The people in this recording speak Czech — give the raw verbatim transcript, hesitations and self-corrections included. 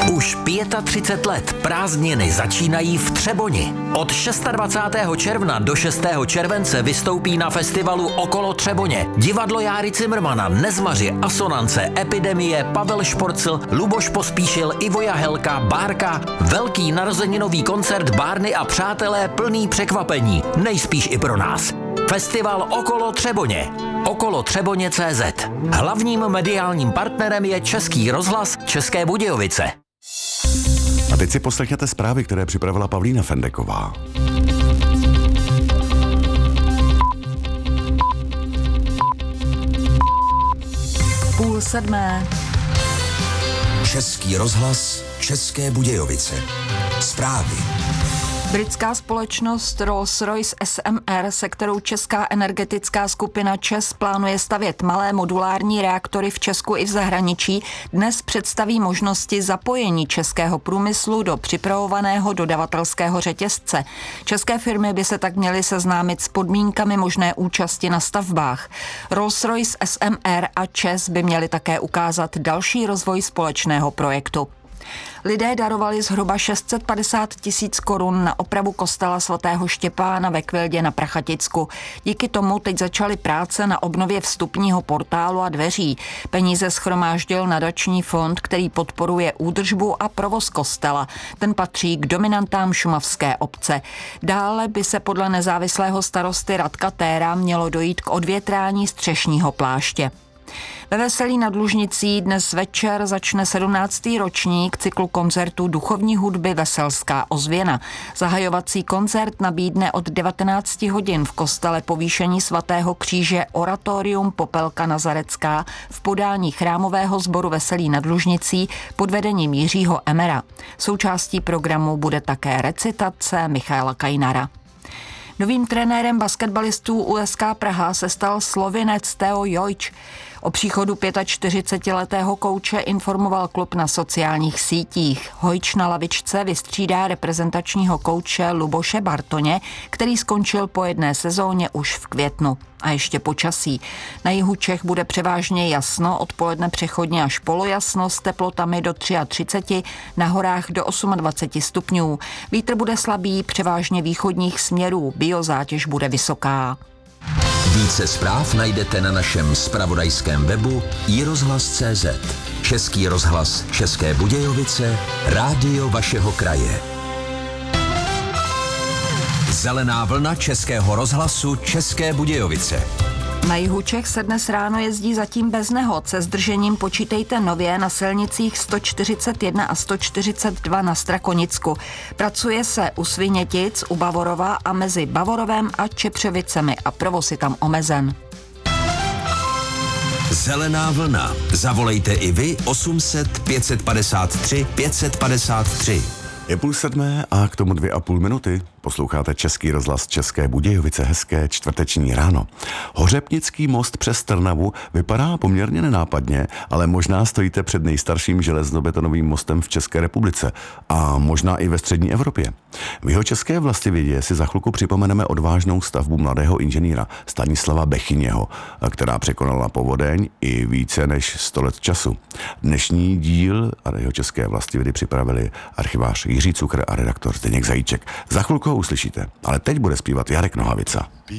Už třicet pět let prázdniny začínají v Třeboni. Od dvacátého šestého června do šestého července vystoupí na festivalu Okolo Třeboně divadlo Járy Cimrmana, Nezmaři, Asonance, Epidemie, Pavel Šporcl, Luboš Pospíšil, Ivo Jahelka, Bárka. Velký narozeninový koncert Bárny a přátelé plný překvapení. Nejspíš i pro nás. Festival Okolo Třeboně. Okolo Třeboně tečka cé zet. Hlavním mediálním partnerem je Český rozhlas České Budějovice. A teď si poslechněte zprávy, které připravila Pavlína Fendeková. Půl sedmé. Český rozhlas České Budějovice. Zprávy. Britská společnost Rolls-Royce S M R, se kterou česká energetická skupina ČEZ plánuje stavět malé modulární reaktory v Česku i v zahraničí, dnes představí možnosti zapojení českého průmyslu do připravovaného dodavatelského řetězce. České firmy by se tak měly seznámit s podmínkami možné účasti na stavbách. Rolls-Royce S M R a ČEZ by měly také ukázat další rozvoj společného projektu. Lidé darovali zhruba šest set padesát tisíc korun na opravu kostela svatého Štěpána ve Kvildě na Prachaticku. Díky tomu teď začaly práce na obnově vstupního portálu a dveří. Peníze shromáždil nadační fond, který podporuje údržbu a provoz kostela. Ten patří k dominantám šumavské obce. Dále by se podle nezávislého starosty Radka Téra mělo dojít k odvětrání střešního pláště. Ve Veselí nad Lužnicí dnes večer začne sedmnáctý ročník cyklu koncertů duchovní hudby Veselská ozvěna. Zahajovací koncert nabídne od devatenácti hodin v kostele Povýšení svatého kříže Oratorium Popelka Nazarecká v podání chrámového sboru Veselí nad Lužnicí pod vedením Jiřího Emera. Součástí programu bude také recitace Michaela Kajnara. Novým trenérem basketbalistů U S K Praha se stal Slovinec Teo Jojč. O příchodu čtyřicetiletého kouče informoval klub na sociálních sítích. Hojč na lavičce vystřídá reprezentačního kouče Luboše Bartoně, který skončil po jedné sezóně už v květnu. A ještě počasí. Na jihu Čech bude převážně jasno, odpoledne přechodně až polojasno s teplotami do třicet tři, na horách do dvacet osm stupňů. Vítr bude slabý, převážně východních směrů, biozátěž bude vysoká. Více zpráv najdete na našem zpravodajském webu i rozhlas tečka cé zet. Český rozhlas České Budějovice, rádio vašeho kraje. Zelená vlna Českého rozhlasu České Budějovice. Na jihu Čech se dnes ráno jezdí zatím bez nehod. Se zdržením počítejte nově na silnicích sto čtyřicet jedna a sto čtyřicet dva na Strakonicku. Pracuje se u Svinětic, u Bavorova a mezi Bavorovem a Čepřovicemi a provoz je tam omezen. Zelená vlna. Zavolejte i vy osm set pět set padesát tři pět set padesát tři. Je půl sedmé a k tomu dvě a půl minuty. Posloucháte Český rozhlas České Budějovice, hezké čtvrteční ráno. Hořepnický most přes Trnavu vypadá poměrně nenápadně, ale možná stojíte před nejstarším železnobetonovým mostem v České republice a možná i ve střední Evropě. V jeho české vlastivědě si za chvilku připomeneme odvážnou stavbu mladého inženýra Stanislava Bechyněho, která překonala povodeň i více než sto let času. Dnešní díl a jeho české vlastivědy připravili archivář Jiří Cukr a redaktor Zdeněk Zajíček. Za chvilku ho uslyšíte, ale teď bude zpívat Jarek Nohavica.